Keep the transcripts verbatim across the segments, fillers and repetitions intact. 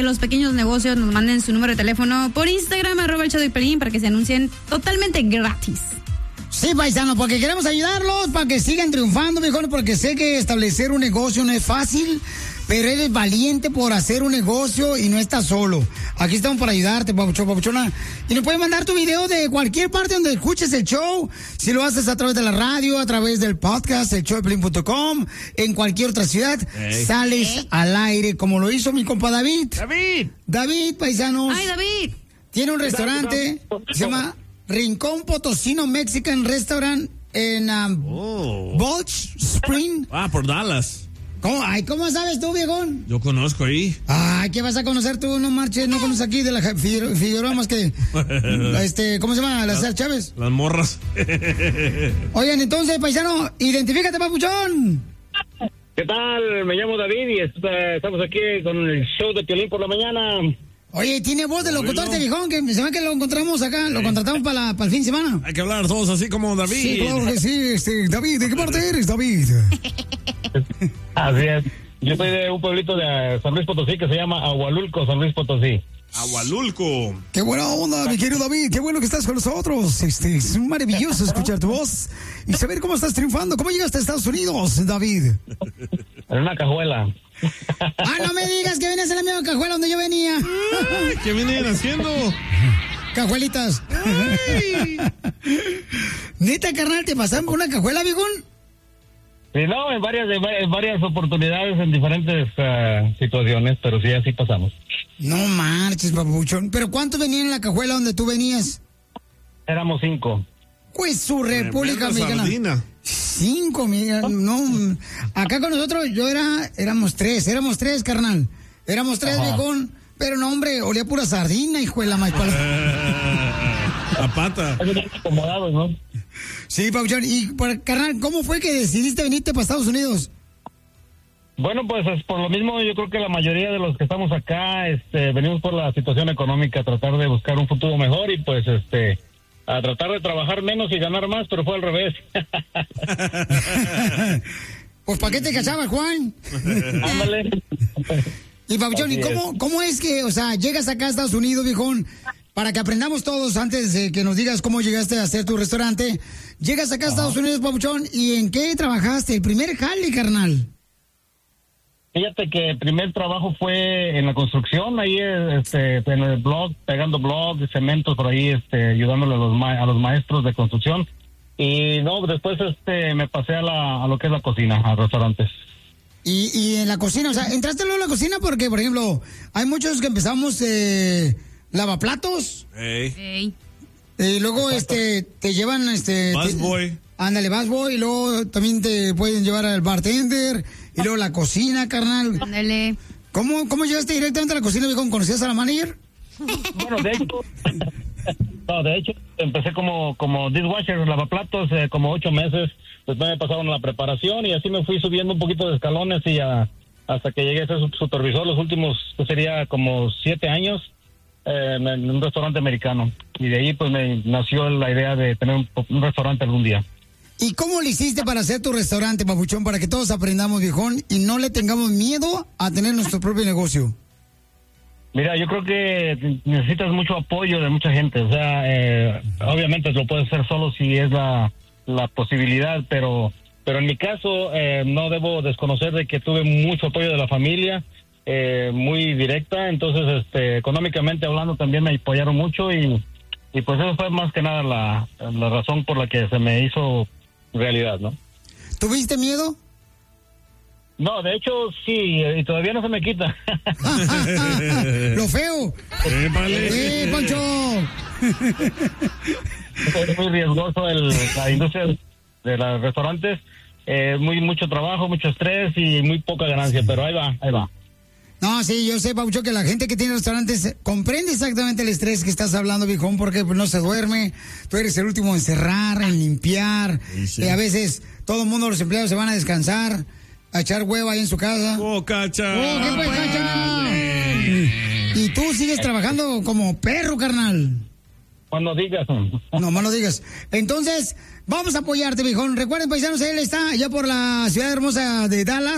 los pequeños negocios nos manden su número de teléfono por Instagram, arroba el show de Piolín, para que se anuncien totalmente gratis. Sí, paisano, porque queremos ayudarlos para que sigan triunfando, mejor, porque sé que establecer un negocio no es fácil, pero eres valiente por hacer un negocio y no estás solo. Aquí estamos para ayudarte, papuchón, papuchona. Y nos puedes mandar tu video de cualquier parte donde escuches el show. Si lo haces a través de la radio, a través del podcast, el show de piolín punto com, en cualquier otra ciudad, hey. sales hey. al aire, como lo hizo mi compa David. David. David, paisanos. Ay, David. Tiene un restaurante, se llama Rincón Potosino Mexican Restaurant en um, oh. Bulch Spring. Ah, por Dallas. ¿Cómo? Ay, ¿cómo sabes tú, viejón? Yo conozco ahí. Ay, ¿qué vas a conocer tú? No marches, no conoces aquí de la Figueroa más que... este, ¿cómo se llama? ¿La César Chávez? Las morras. Oigan, entonces, paisano, identifícate, papuchón. ¿Qué tal? Me llamo David y estamos aquí con el show de Piolín por la mañana. Oye, tiene voz de locutor este viejón, que se ve que lo encontramos acá, lo contratamos para, para el fin de semana. Hay que hablar todos así como David. Sí, claro que sí, este, David, ¿de qué parte eres, David? Así es, yo soy de un pueblito de San Luis Potosí que se llama Agualulco, San Luis Potosí. Agualulco. Qué buena onda, mi querido David, qué bueno que estás con nosotros. Este, es maravilloso escuchar tu voz y saber cómo estás triunfando. ¿Cómo llegaste a Estados Unidos, David? En una cajuela. Ah, no me digas que vienes en la misma cajuela donde yo venía. ¿Qué venían haciendo? Cajuelitas. Neta, carnal, ¿te pasaron por una cajuela, viejón? Sí, no, en varias, en varias oportunidades, en diferentes uh, situaciones, pero sí, así pasamos. No marches, papuchón. ¿Pero cuántos venían en la cajuela donde tú venías? Éramos cinco. Pues su República Mexicana. Sardina. Cinco, mira, no. Acá con nosotros yo era, éramos tres, éramos tres, carnal. Éramos tres, Ajá. viejón. Pero no, hombre, olía pura sardina, hijo de la maíz. La pata. Acomodados, ¿no? Sí, papuchón. Y, por, carnal, ¿cómo fue que decidiste venirte para Estados Unidos? Bueno, pues es por lo mismo, yo creo que la mayoría de los que estamos acá, este, venimos por la situación económica, a tratar de buscar un futuro mejor y pues, este, a tratar de trabajar menos y ganar más, pero fue al revés. Pues, ¿para qué te cachabas, Juan? Ándale. Y, papuchón, ¿y cómo, cómo es que, o sea, llegas acá a Estados Unidos, viejón, para que aprendamos todos antes de que nos digas cómo llegaste a hacer tu restaurante? Llegas acá a Estados Ajá. Unidos, papuchón, ¿y en qué trabajaste? El primer jale, carnal. Fíjate que el primer trabajo fue en la construcción, ahí este, en el blog, pegando blogs, cementos por ahí, este, ayudándole a los ma- a los maestros de construcción. Y no, después este, me pasé a, la, a lo que es la cocina, a restaurantes. Y, y en la cocina, o sea, ¿entraste luego a la cocina? Porque, por ejemplo, hay muchos que empezamos eh, lavaplatos. Hey. Hey. Y luego este te llevan este busboy. Ándale, busboy, y luego también te pueden llevar al bartender y luego la cocina, carnal. Ándale. ¿Cómo cómo llegaste directamente a la cocina, viejo? ¿Conocías a la manager? Bueno, de hecho, no, de hecho empecé como como dishwasher, lavaplatos, eh, como ocho meses. Después me pasaron a la preparación y así me fui subiendo un poquito de escalones y a, hasta que llegué a ser supervisor los últimos, pues sería como siete años. Eh, en un restaurante americano y de ahí pues me nació la idea de tener un, un restaurante algún día. ¿Y cómo le hiciste para hacer tu restaurante, papuchón, para que todos aprendamos, viejón, y no le tengamos miedo a tener nuestro propio negocio? Mira, yo creo que necesitas mucho apoyo de mucha gente, o sea, eh, obviamente lo puedes hacer solo si es la, la posibilidad, pero pero en mi caso eh, no debo desconocer de que tuve mucho apoyo de la familia. Eh, muy directa, entonces este económicamente hablando también me apoyaron mucho y, y pues eso fue más que nada la, la razón por la que se me hizo realidad, ¿no? ¿Tuviste miedo? No, de hecho sí, y todavía no se me quita. ¡Lo feo! ¡Eh, vale! ¡Eh, Poncho! Es muy riesgoso el, la industria de los restaurantes, eh, muy mucho trabajo, mucho estrés y muy poca ganancia, pero ahí va, ahí va. No, sí, yo sé, Paucho, que la gente que tiene restaurantes comprende exactamente el estrés que estás hablando, viejón, porque pues, no se duerme, tú eres el último en cerrar, en limpiar, sí, sí. Y a veces todo el mundo, los empleados se van a descansar, a echar hueva ahí en su casa. ¡Oh, Cacha! ¡Oh, qué pues, Cacha! Y tú sigues trabajando como perro, carnal. Cuando digas. No, más lo digas. Entonces, vamos a apoyarte, viejón. Recuerden, paisanos, él está allá por la ciudad hermosa de Dallas,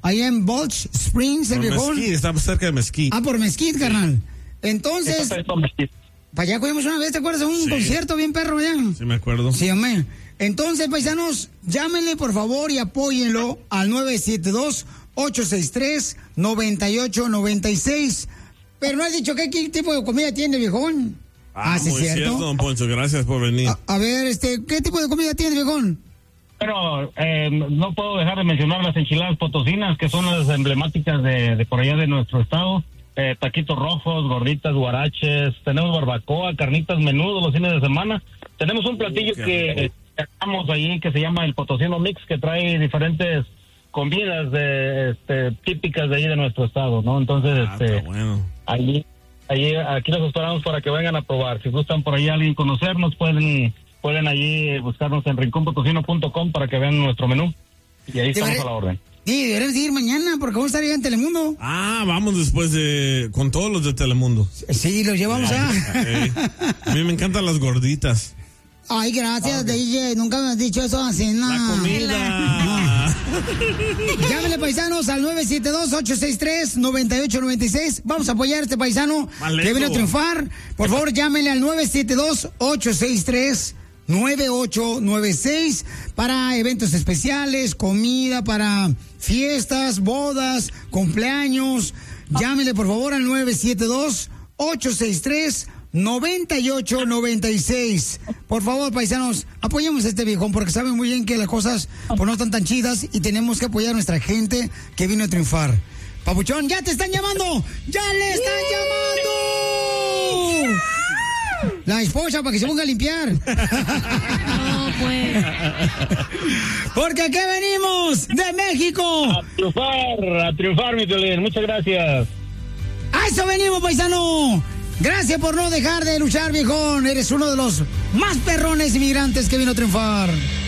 Ahí en Balch Springs, el Por viejón. Mesquite, está cerca de Mesquite. Ah, por Mesquite, carnal. Entonces, para allá fuimos una vez, ¿te acuerdas? Un Sí. concierto bien perro allá. Sí, me acuerdo. Sí, amén. Entonces, paisanos, llámenle por favor y apóyenlo al nueve siete dos, ocho seis tres, nueve ocho nueve seis. Pero no has dicho qué, qué tipo de comida tiene, viejón. Ah, ¿sí es muy cierto? cierto, don Poncho. Gracias por venir. A, a ver, este, ¿qué tipo de comida tiene, viejón? Bueno, eh, no puedo dejar de mencionar las enchiladas potosinas, que son las emblemáticas de, de por allá de nuestro estado. Eh, taquitos rojos, gorditas, guaraches, tenemos barbacoa, carnitas, menudo los fines de semana. Tenemos un platillo Uh, que sacamos ahí que se llama el Potosino Mix, que trae diferentes comidas de, este, típicas de ahí de nuestro estado, ¿no? Entonces, Ah, este, está bueno. allí, allí, aquí los esperamos para que vengan a probar. Si gustan por ahí alguien conocernos, pueden, pueden allí buscarnos en rincón potosino punto com para que vean nuestro menú. Y ahí estamos a la orden. Sí, deberíamos ir mañana porque vamos a estar allá en Telemundo. Ah, vamos después de... con todos los de Telemundo. Sí, los llevamos a... Ey, a mí me encantan las gorditas. Ay, gracias, D J. Nunca me has dicho eso así, no. La comida. Llámenle, paisanos, al nueve siete dos, ocho seis tres, nueve ocho nueve seis. Vamos a apoyar a este paisano Maleco. que viene a triunfar. Por favor, llámenle al nueve siete dos, ocho seis tres, nueve ocho nueve seis para eventos especiales, comida, para fiestas, bodas, cumpleaños. Llámenle, por favor, al nueve siete dos, ocho seis tres, nueve ocho nueve seis. Por favor, paisanos, apoyemos a este viejón porque saben muy bien que las cosas pues, no están tan chidas y tenemos que apoyar a nuestra gente que vino a triunfar. Papuchón, ya te están llamando. Ya le están llamando. La esposa para que se ponga a limpiar. No, pues. Porque aquí venimos de México. A triunfar, a triunfar, mi Piolín. Muchas gracias. A eso venimos, paisano. Gracias por no dejar de luchar, viejón. Eres uno de los más perrones inmigrantes que vino a triunfar.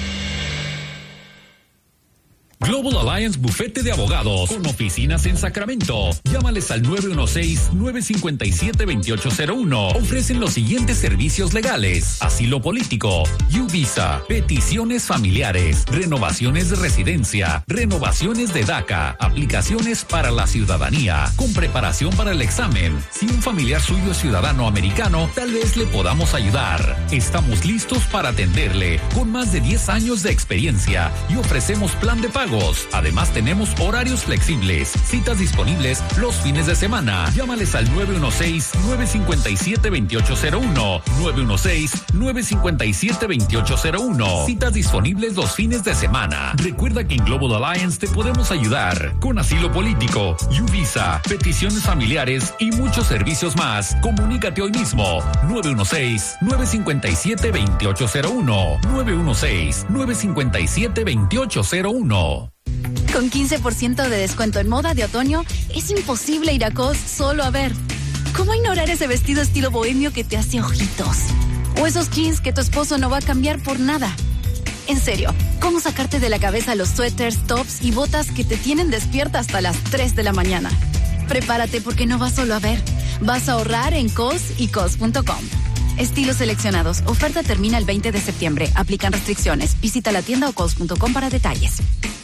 Global Alliance Bufete de Abogados, con oficinas en Sacramento. Llámales al nueve uno seis, nueve cinco siete, dos ocho cero uno. Ofrecen los siguientes servicios legales: asilo político, U-Visa, peticiones familiares, renovaciones de residencia, renovaciones de DACA, aplicaciones para la ciudadanía, con preparación para el examen. Si un familiar suyo es ciudadano americano, tal vez le podamos ayudar. Estamos listos para atenderle, con más de diez años de experiencia, y ofrecemos plan de pago. Además, tenemos horarios flexibles, citas disponibles los fines de semana. Llámales al nueve uno seis, nueve cinco siete, dos ocho cero uno, nueve uno seis, nueve cinco siete, dos ocho cero uno. Citas disponibles los fines de semana. Recuerda que en Global Alliance te podemos ayudar con asilo político, U-Visa, peticiones familiares y muchos servicios más. Comunícate hoy mismo. nueve uno seis, nueve cinco siete, dos ocho cero uno, nueve uno seis, nueve cinco siete, dos ocho cero uno. Con quince por ciento de descuento en moda de otoño, es imposible ir a Cos solo a ver. ¿Cómo ignorar ese vestido estilo bohemio que te hace ojitos? O esos jeans que tu esposo no va a cambiar por nada. En serio, ¿cómo sacarte de la cabeza los suéteres, tops y botas que te tienen despierta hasta las tres de la mañana? Prepárate porque no vas solo a ver. Vas a ahorrar en Cos y Cos punto com. Estilos seleccionados. Oferta termina el veinte de septiembre. Aplican restricciones. Visita la tienda o cos punto com para detalles.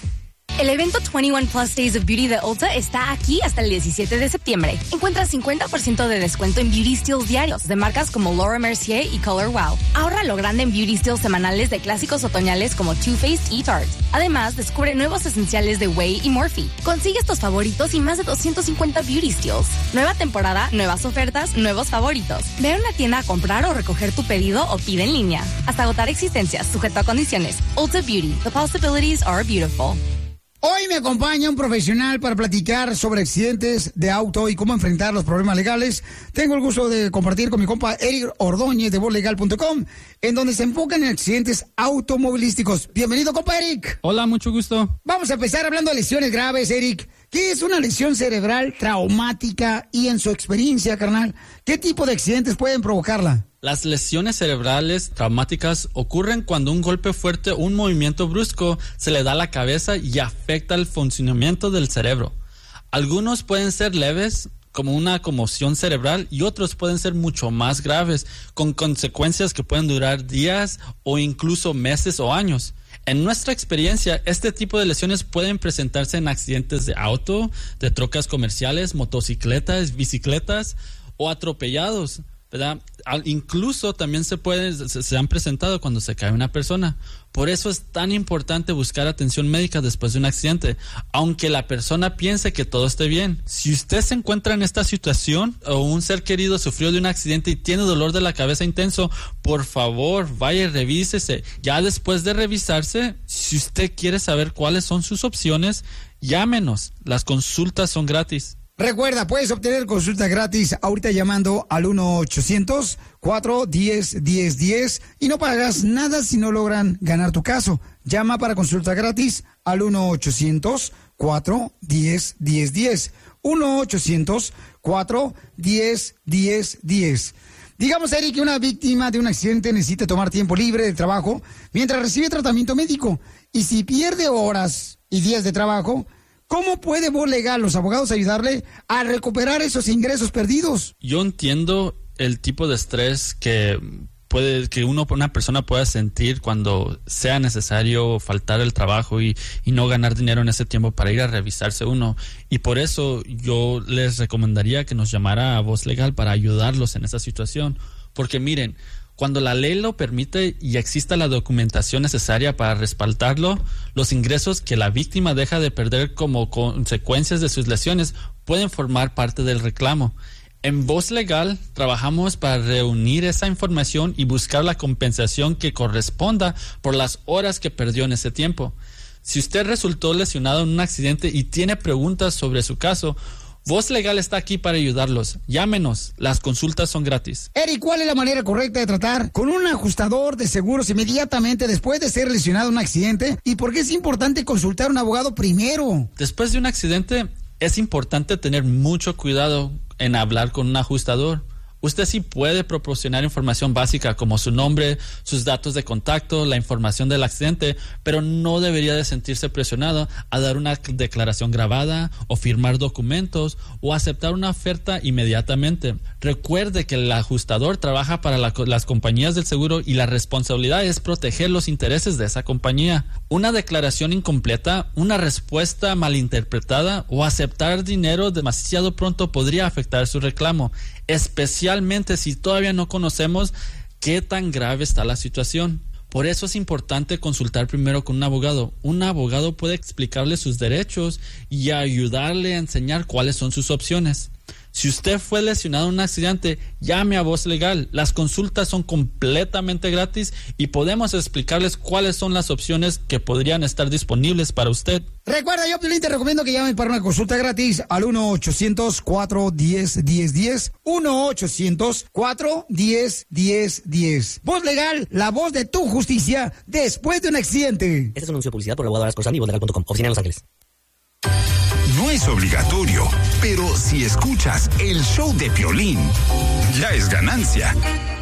El evento veintiuno Plus Days of Beauty de Ulta está aquí hasta el diecisiete de septiembre. Encuentra cincuenta por ciento de descuento en Beauty Steals diarios de marcas como Laura Mercier y Color Wow. Ahorra lo grande en Beauty Steals semanales de clásicos otoñales como Too Faced y Tarte. Además, descubre nuevos esenciales de Way y Morphe. Consigue estos favoritos y más de doscientos cincuenta Beauty Steals. Nueva temporada, nuevas ofertas, nuevos favoritos. Ve a una tienda a comprar o recoger tu pedido o pide en línea. Hasta agotar existencias, sujeto a condiciones. Ulta Beauty. The possibilities are beautiful. Hoy me acompaña un profesional para platicar sobre accidentes de auto y cómo enfrentar los problemas legales. Tengo el gusto de compartir con mi compa Eric Ordóñez de voz legal punto com, en donde se enfocan en accidentes automovilísticos. Bienvenido, compa Eric. Hola, mucho gusto. Vamos a empezar hablando de lesiones graves, Eric. ¿Qué es una lesión cerebral traumática? Y en su experiencia, carnal, ¿qué tipo de accidentes pueden provocarla? Las lesiones cerebrales traumáticas ocurren cuando un golpe fuerte o un movimiento brusco se le da a la cabeza y afecta el funcionamiento del cerebro. Algunos pueden ser leves, como una conmoción cerebral, y otros pueden ser mucho más graves, con consecuencias que pueden durar días o incluso meses o años. En nuestra experiencia, este tipo de lesiones pueden presentarse en accidentes de auto, de trocas comerciales, motocicletas, bicicletas o atropellados, ¿verdad? Incluso también se puede, se, se han presentado cuando se cae una persona. Por eso es tan importante buscar atención médica después de un accidente, aunque la persona piense que todo esté bien. Si usted se encuentra en esta situación o un ser querido sufrió de un accidente y tiene dolor de la cabeza intenso, por favor, vaya y revísese. Ya después de revisarse, si usted quiere saber cuáles son sus opciones, llámenos. Las consultas son gratis. Recuerda, puedes obtener consulta gratis ahorita llamando al uno ochocientos, cuatro uno cero, uno cero uno cero y no pagas nada si no logran ganar tu caso. Llama para consulta gratis al uno ochocientos, cuatro uno cero, uno cero uno cero. uno ochocientos, cuatro uno cero, uno cero uno cero. Digamos, Eric, que una víctima de un accidente necesita tomar tiempo libre de trabajo mientras recibe tratamiento médico. Y si pierde horas y días de trabajo, ¿cómo puede Voz Legal, los abogados, ayudarle a recuperar esos ingresos perdidos? Yo entiendo el tipo de estrés que puede que uno una persona pueda sentir cuando sea necesario faltar el trabajo y, y no ganar dinero en ese tiempo para ir a revisarse uno. Y por eso yo les recomendaría que nos llamara a Voz Legal para ayudarlos en esa situación. Porque miren, cuando la ley lo permite y exista la documentación necesaria para respaldarlo, los ingresos que la víctima deja de perder como consecuencias de sus lesiones pueden formar parte del reclamo. En Voz Legal trabajamos para reunir esa información y buscar la compensación que corresponda por las horas que perdió en ese tiempo. Si usted resultó lesionado en un accidente y tiene preguntas sobre su caso, Voz Legal está aquí para ayudarlos. Llámenos, las consultas son gratis. Eric, ¿cuál es la manera correcta de tratar con un ajustador de seguros inmediatamente después de ser lesionado en un accidente? ¿Y por qué es importante consultar a un abogado primero? Después de un accidente, es importante tener mucho cuidado en hablar con un ajustador. Usted sí puede proporcionar información básica como su nombre, sus datos de contacto, la información del accidente, pero no debería de sentirse presionado a dar una declaración grabada o firmar documentos o aceptar una oferta inmediatamente. Recuerde que el ajustador trabaja para la, las compañías del seguro y la responsabilidad es proteger los intereses de esa compañía. Una declaración incompleta, una respuesta malinterpretada o aceptar dinero demasiado pronto podría afectar su reclamo, especialmente si todavía no conocemos qué tan grave está la situación. Por eso es importante consultar primero con un abogado. Un abogado puede explicarle sus derechos y ayudarle a enseñar cuáles son sus opciones. Si usted fue lesionado en un accidente, llame a Voz Legal. Las consultas son completamente gratis y podemos explicarles cuáles son las opciones que podrían estar disponibles para usted. Recuerda, yo te recomiendo que llamen para una consulta gratis al uno ochocientos, cuatro uno cero, uno cero uno cero. uno ochocientos, cuatro uno cero, uno cero uno cero. Voz Legal, la voz de tu justicia después de un accidente. Este es un anuncio de publicidad por la abogada Escorsani y voz legal punto com. Oficina en Los Ángeles. No es obligatorio, pero si escuchas el show de Piolín, ya es ganancia.